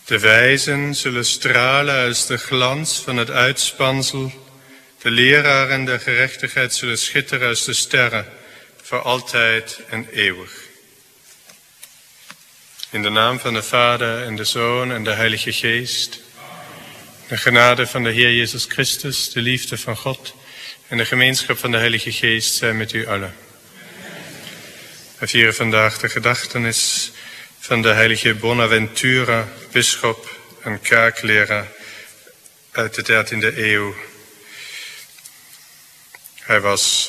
De wijzen zullen stralen als de glans van het uitspansel. De leraren der gerechtigheid zullen schitteren als de sterren, voor altijd en eeuwig. In de naam van de Vader en de Zoon en de Heilige Geest. De genade van de Heer Jezus Christus, de liefde van God en de gemeenschap van de Heilige Geest zijn met u allen. We vieren vandaag de gedachtenis van de heilige Bonaventura, bisschop en kerkleraar uit de 13e eeuw. Hij was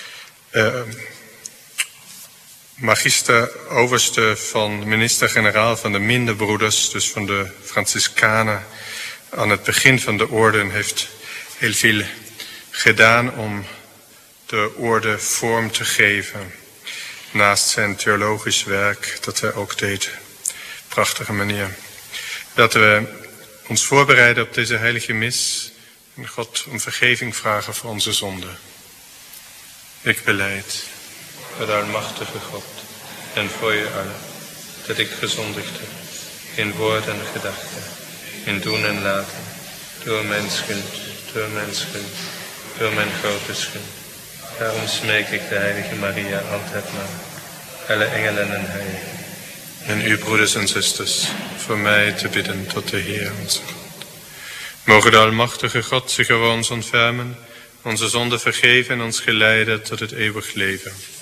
magister, overste van minister-generaal van de Minderbroeders, dus van de Franciscanen. Aan het begin van de orde heeft heel veel gedaan om de orde vorm te geven. Naast zijn theologisch werk, dat hij ook deed. Prachtige manier. Laten we ons voorbereiden op deze heilige mis en God om vergeving vragen voor onze zonden. Ik belijd, het almachtige God, en voor je allen, dat ik gezondigd heb, in woord en gedachte, in doen en laten, door mijn schuld, door mijn grote schuld. Daarom smeek ik de heilige Maria altijd maar, alle engelen en heiligen. En u, broeders en zusters, voor mij te bidden tot de Heer onze God. Mogen de almachtige God zich over ons ontfermen, onze zonden vergeven en ons geleiden tot het eeuwig leven.